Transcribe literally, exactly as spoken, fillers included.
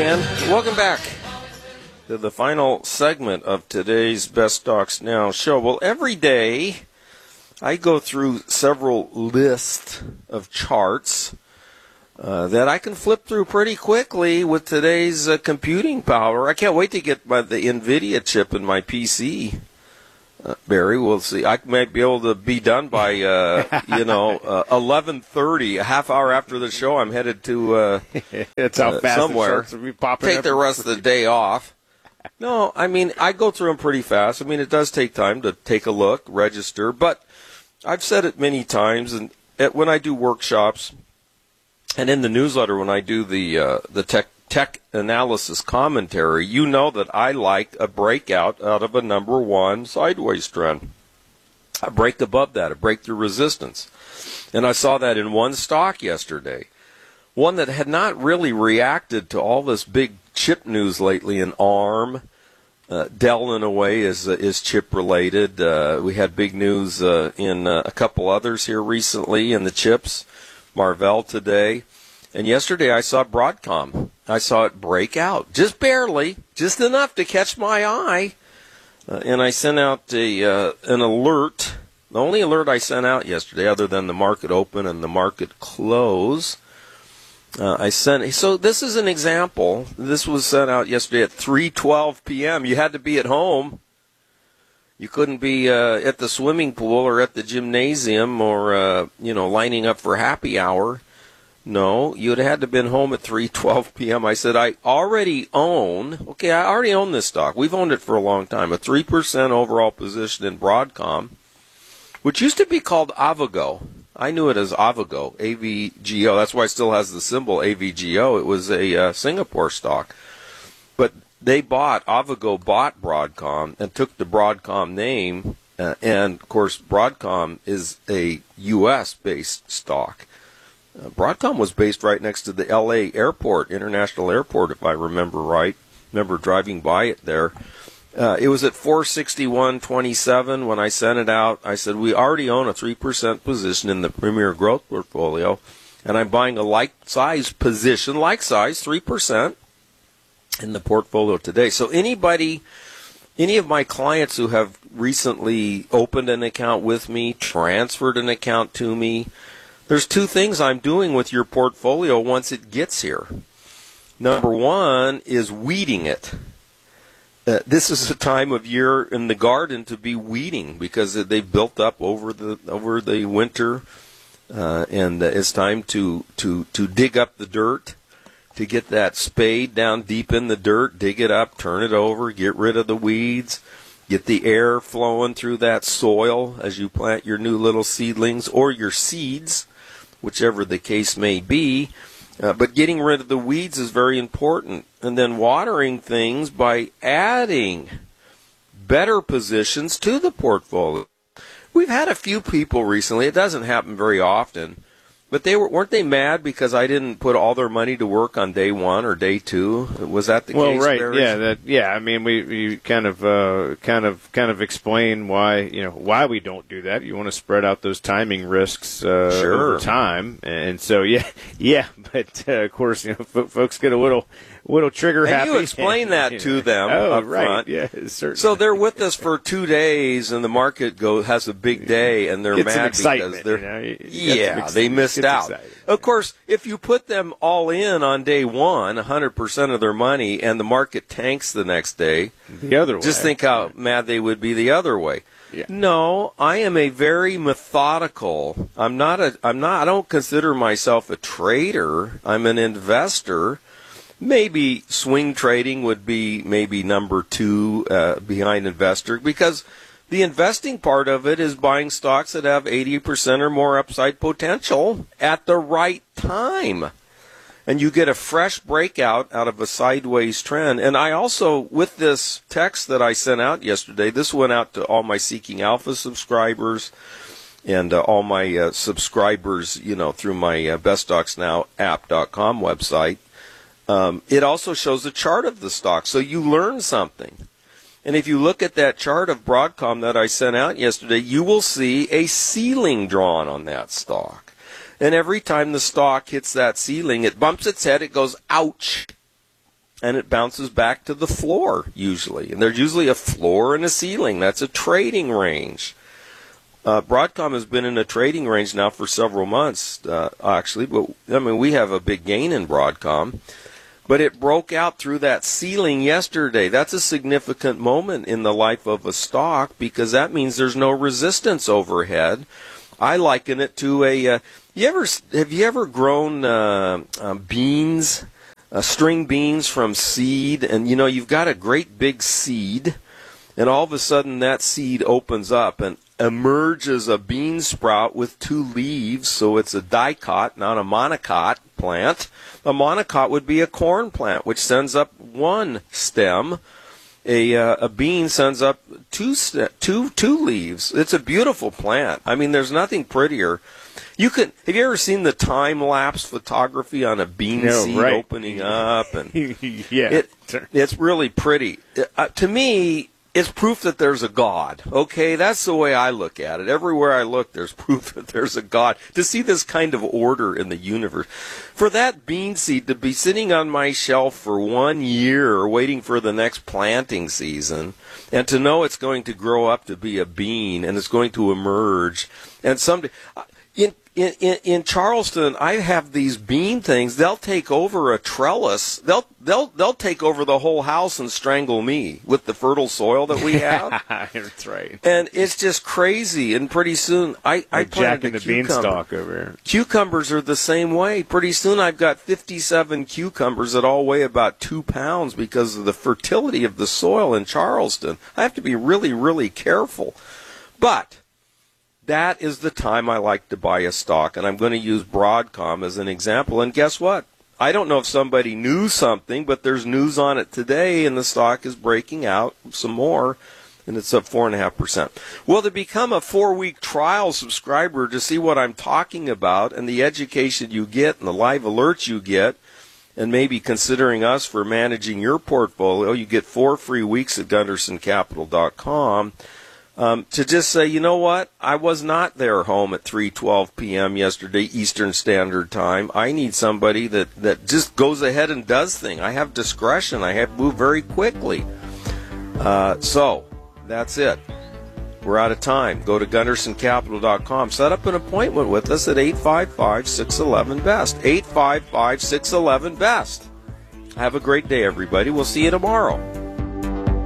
And welcome back to the final segment of today's Best Stocks Now show. Well, every day I go through several lists of charts uh, that I can flip through pretty quickly with today's uh, computing power. I can't wait to get my, the NVIDIA chip in my P C. Uh, Barry, we'll see. I might be able to be done by, uh, you know, uh, eleven thirty, a half hour after the show. I'm headed to uh, it's how uh, fast somewhere. It be popping Take the rest of the day off. No, I mean, I go through them pretty fast. I mean, it does take time to take a look, register. But I've said it many times, and it, when I do workshops and in the newsletter when I do the uh, the tech tech analysis commentary, you know that I like a breakout out of a number one sideways trend. A break above that, a break through resistance. And I saw that in one stock yesterday. One that had not really reacted to all this big chip news lately in ARM. Uh, Dell, in a way, is uh, is chip-related. Uh, we had big news uh, in uh, a couple others here recently in the chips. Marvell today. And yesterday I saw Broadcom. I saw it break out, just barely, just enough to catch my eye. Uh, and I sent out a uh, an alert, the only alert I sent out yesterday, other than the market open and the market close. Uh, I sent. So this is an example. This was sent out yesterday at three twelve p.m. You had to be at home. You couldn't be uh, at the swimming pool or at the gymnasium or uh, you know lining up for happy hour. No, you'd had to have been home at three twelve p.m. I said, I already own, okay, I already own this stock. We've owned it for a long time, a three percent overall position in Broadcom, which used to be called Avago. I knew it as Avago, A V G O. That's why it still has the symbol A V G O. It was a uh, Singapore stock. But they bought, Avago bought Broadcom and took the Broadcom name, uh, and, of course, Broadcom is a U S-based stock. Uh, Broadcom was based right next to the L A airport, International Airport, if I remember right. Remember driving by it there. Uh, it was at four sixty-one twenty-seven when I sent it out. I said, we already own a three percent position in the Premier Growth portfolio, and I'm buying a like-size position, like-size, three percent in the portfolio today. So anybody, any of my clients who have recently opened an account with me, transferred an account to me, there's two things I'm doing with your portfolio once it gets here. Number one is weeding it. Uh, this is a time of year in the garden to be weeding because they've built up over the over the winter, uh, and it's time to, to, to dig up the dirt, to get that spade down deep in the dirt, dig it up, turn it over, get rid of the weeds, get the air flowing through that soil as you plant your new little seedlings or your seeds, whichever the case may be. Uh, but getting rid of the weeds is very important. And then watering things by adding better positions to the portfolio. We've had a few people recently, it doesn't happen very often, but they were, weren't they mad because I didn't put all their money to work on day one or day two? Was that the well, case? Well, right, Barry? yeah, that, yeah. I mean, we, we kind of, uh, kind of, kind of explain why, you know, why we don't do that. You want to spread out those timing risks uh, sure. over time, and so yeah, yeah. But uh, of course, you know, f- folks get a little, little trigger and happy. You explain that you to know. them oh, up right. front. Yeah, certainly. So they're with us for two days, and the market go has a big day, and they're Get mad because they're you know? you, you yeah ex- they missed out. Excited. Of course, if you put them all in on day one, one hundred percent of their money, and the market tanks the next day, the other way. Just think how mad they would be the other way. Yeah. No, I am a very methodical. I'm not a. I'm not. I don't consider myself a trader. I'm an investor. Maybe swing trading would be maybe number two uh, behind investor, because the investing part of it is buying stocks that have eighty percent or more upside potential at the right time. And you get a fresh breakout out of a sideways trend. And I also, with this text that I sent out yesterday, this went out to all my Seeking Alpha subscribers and uh, all my uh, subscribers, you know, through my uh, best stocks now app dot com website. Um, it also shows a chart of the stock, so you learn something. And if you look at that chart of Broadcom that I sent out yesterday, you will see a ceiling drawn on that stock. And every time the stock hits that ceiling, it bumps its head, it goes, ouch. and it bounces back to the floor usually. And there's usually a floor and a ceiling. That's a trading range. Uh, Broadcom has been in a trading range now for several months, uh, actually. But I mean, we have a big gain in Broadcom. But it broke out through that ceiling yesterday. That's a significant moment in the life of a stock because that means there's no resistance overhead. I liken it to a. Uh, you ever have you ever grown uh, uh, beans, uh, string beans from seed, and you know you've got a great big seed, and all of a sudden that seed opens up and emerges a bean sprout with two leaves, so it's a dicot, not a monocot plant. A monocot would be a corn plant, which sends up one stem. A uh, a bean sends up two, st- two, two leaves. It's a beautiful plant. I mean, there's nothing prettier. You could have you ever seen the time lapse photography on a bean No, seed right. opening up? And yeah, it, it's really pretty. Uh, to me, it's proof that there's a God. Okay, that's the way I look at it. Everywhere I look, there's proof that there's a God. To see this kind of order in the universe, for that bean seed to be sitting on my shelf for one year, waiting for the next planting season, and to know it's going to grow up to be a bean and it's going to emerge, and someday. In, in, in Charleston, I have these bean things. They'll take over a trellis. They'll they'll they'll take over the whole house and strangle me with the fertile soil that we have. That's right. And it's just crazy. And pretty soon, I I like planted Jack and a the cucumber. Beanstalk over here. Cucumbers are the same way. Pretty soon, I've got fifty-seven cucumbers that all weigh about two pounds because of the fertility of the soil in Charleston. I have to be really really careful, but. That is the time I like to buy a stock, and I'm going to use Broadcom as an example. And guess what? I don't know if somebody knew something, but there's news on it today, and the stock is breaking out some more, and it's up four point five percent. Well, to become a four-week trial subscriber to see what I'm talking about and the education you get and the live alerts you get, and maybe considering us for managing your portfolio, you get four free weeks at gunderson capital dot com. Um, to just say, you know what, I was not there home at three twelve p.m. yesterday, Eastern Standard Time. I need somebody that, that just goes ahead and does things. I have discretion. I have to move very quickly. Uh, so, that's it. We're out of time. Go to gunderson capital dot com. Set up an appointment with us at eight five five, six one one, B E S T. eight five five, six one one, B E S T. Have a great day, everybody. We'll see you tomorrow.